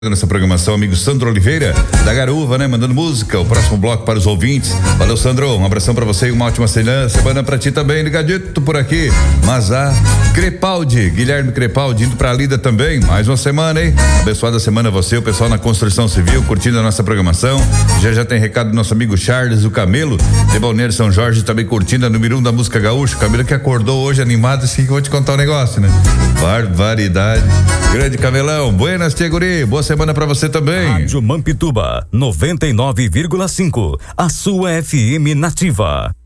Nessa programação, amigo Sandro Oliveira, da Garuva, né? Mandando música, o próximo bloco para os ouvintes. Valeu, Sandro, um abração pra você e uma ótima semana pra ti também, ligadito por aqui. Mas a Crepaldi, Guilherme Crepaldi, indo pra Lida também, mais uma semana, hein? Abençoada semana a você, o pessoal na construção civil, curtindo a nossa programação. Já tem recado do nosso amigo Charles, o Camelo, de Balneário São Jorge, também curtindo a número 1 da música gaúcha. Camelo que acordou hoje animado, assim que eu vou te contar um negócio, né? Barbaridade. Grande Camelão, buenas, tia guri, boa semana pra você também. Rádio Mampituba, 99,5, a sua FM nativa.